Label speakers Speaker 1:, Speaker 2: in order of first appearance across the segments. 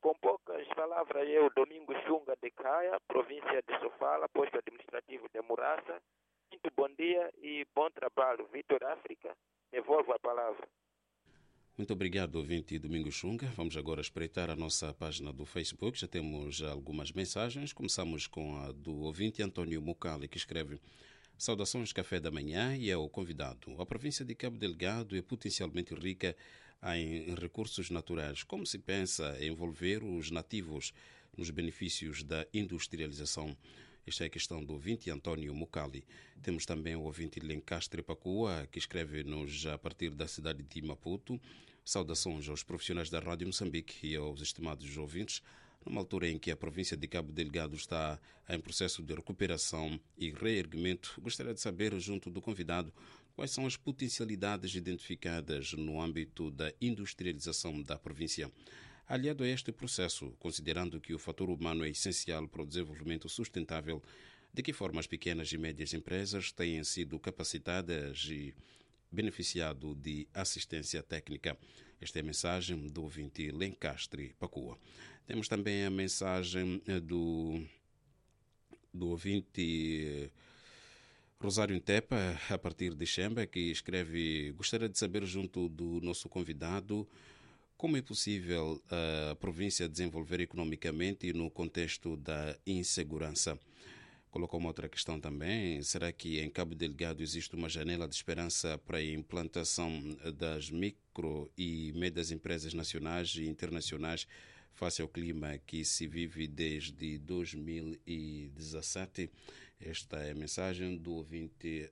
Speaker 1: Com poucas palavras, eu, Domingo Xunga de Caia, província de Sofala, posto administrativo de Murassa. Muito bom dia e bom trabalho. Vitor África, devolvo a palavra.
Speaker 2: Muito obrigado, ouvinte Domingo Xunga. Vamos agora espreitar a nossa página do Facebook. Já temos algumas mensagens. Começamos com a do ouvinte António Mucali, que escreve: saudações café da manhã e ao convidado. A província de Cabo Delgado é potencialmente rica em recursos naturais. Como se pensa em envolver os nativos nos benefícios da industrialização? Esta é a questão do ouvinte António Mucali. Temos também o ouvinte Lencastre Pacua, que escreve-nos a partir da cidade de Maputo. Saudações aos profissionais da Rádio Moçambique e aos estimados ouvintes. Numa altura em que a província de Cabo Delgado está em processo de recuperação e reerguimento, gostaria de saber, junto do convidado, quais são as potencialidades identificadas no âmbito da industrialização da província. Aliado a este processo, considerando que o fator humano é essencial para o desenvolvimento sustentável, de que forma as pequenas e médias empresas têm sido capacitadas e beneficiado de assistência técnica? Esta é a mensagem do ouvinte Lencastre Pacua. Temos também a mensagem do ouvinte Rosário Intepa, a partir de Xemba, que escreve: gostaria de saber, junto do nosso convidado, como é possível a província desenvolver economicamente no contexto da insegurança. Colocou uma outra questão também: será que em Cabo Delgado existe uma janela de esperança para a implantação das micro e médias empresas nacionais e internacionais face ao clima que se vive desde 2017? Esta é a mensagem do ouvinte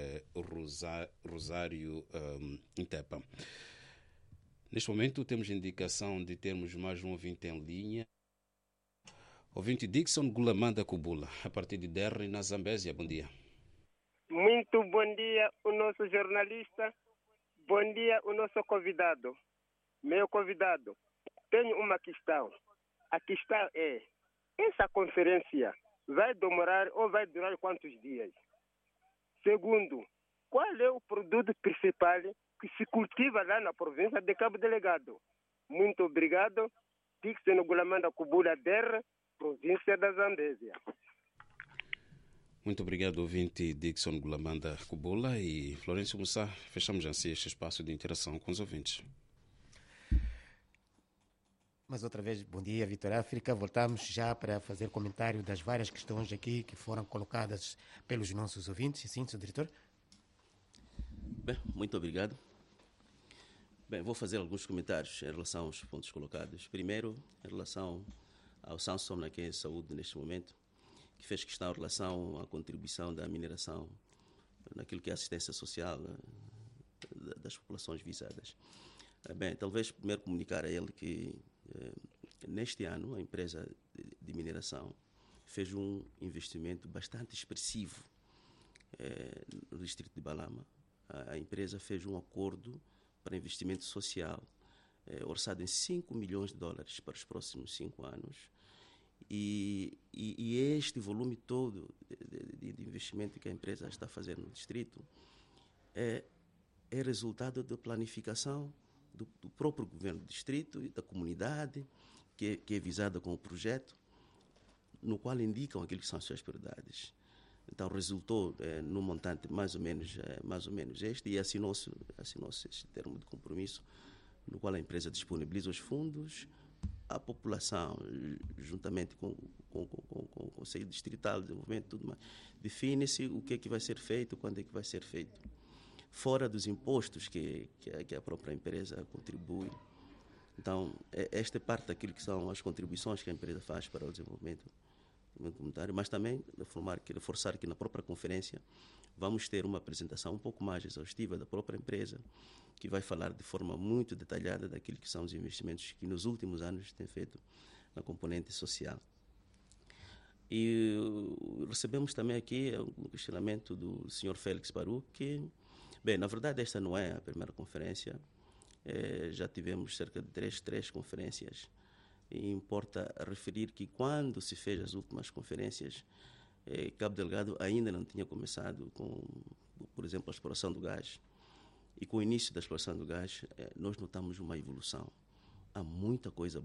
Speaker 2: Rosário Intepa. Neste momento temos indicação de termos mais um ouvinte em linha. Ouvinte Dixon Gulamanda Kubula, a partir de Derry, na Zambésia. Bom dia.
Speaker 3: Muito bom dia, o nosso jornalista. Bom dia, o nosso convidado. Meu convidado, tenho uma questão. A questão é: essa conferência vai demorar ou vai durar quantos dias? Segundo, qual é o produto principal que se cultiva lá na província de Cabo Delgado? Muito obrigado. Dixon Gulamanda Kubula Der, província da Zambésia.
Speaker 2: Muito obrigado, ouvinte Dixon Gulamanda Kubula. E Florencio Mussa, fechamos assim este espaço de interação com os ouvintes.
Speaker 4: Mais outra vez, bom dia, Vitor África. Voltamos já para fazer comentário das várias questões aqui que foram colocadas pelos nossos ouvintes. Sim, Sr. Diretor?
Speaker 5: Bem, muito obrigado. Bem, vou fazer alguns comentários em relação aos pontos colocados. Primeiro, em relação ao Samson, aqui em saúde neste momento, que fez questão em relação à contribuição da mineração naquilo que é a assistência social das populações visadas. Bem, talvez primeiro comunicar a ele que neste ano a empresa de mineração fez um investimento bastante expressivo no distrito de Balama. A empresa fez um acordo para investimento social orçado em 5 milhões de dólares para os próximos 5 anos. E este volume todo de investimento que a empresa está fazendo no distrito é resultado da planificação do próprio governo do distrito e da comunidade que é visada com o projeto, no qual indicam aquilo que são as suas prioridades. Então resultou num montante mais ou menos este, e assinou-se este termo de compromisso, no qual a empresa disponibiliza os fundos à população, juntamente com o Conselho Distrital de Desenvolvimento e tudo mais. Define-se o que é que vai ser feito, quando é que vai ser feito, fora dos impostos que a própria empresa contribui. Então, esta é parte daquilo que são as contribuições que a empresa faz para o desenvolvimento comunitário, mas também reforçar que na própria conferência vamos ter uma apresentação um pouco mais exaustiva da própria empresa, que vai falar de forma muito detalhada daquilo que são os investimentos que nos últimos anos tem feito na componente social. E recebemos também aqui um questionamento do Sr. Félix Baru, que, bem, na verdade esta não é a primeira conferência, já tivemos cerca de três conferências. E importa referir que quando se fez as últimas conferências, Cabo Delgado ainda não tinha começado com, por exemplo, a exploração do gás. E com o início da exploração do gás, nós notamos uma evolução. Há muita coisa boa